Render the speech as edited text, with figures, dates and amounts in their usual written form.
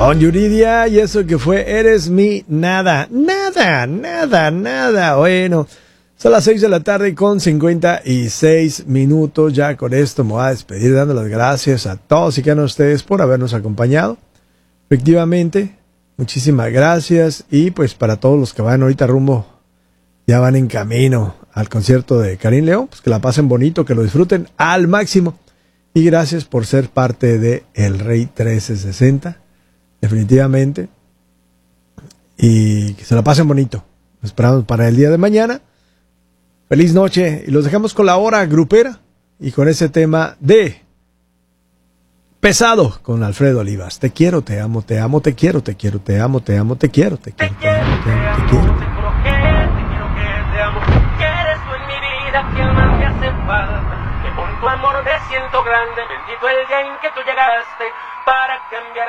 Con Yuridia, y eso que fue Eres mi nada. Nada. Bueno, son las 6 de la tarde con 56 minutos. Ya con esto me voy a despedir dando las gracias a todos y cada uno de ustedes por habernos acompañado. Efectivamente, muchísimas gracias. Y pues para todos los que van ahorita rumbo, ya van en camino al concierto de Karim León, pues que la pasen bonito, que lo disfruten al máximo. Y gracias por ser parte de El Rey 1360. Definitivamente. Y que se la pasen bonito. Nos esperamos para el día de mañana. Feliz noche. Y los dejamos con la hora grupera. Y con ese tema de Pesado con Alfredo Olivas. Te quiero, te amo, te amo, te quiero, te quiero, te amo, te amo, te quiero, te quiero, te amo, te amo, te quiero. Eres tú en mi vida quien más me hace falta. Que con tu amor me siento grande. Bendito el día en que tú llegaste para cambiar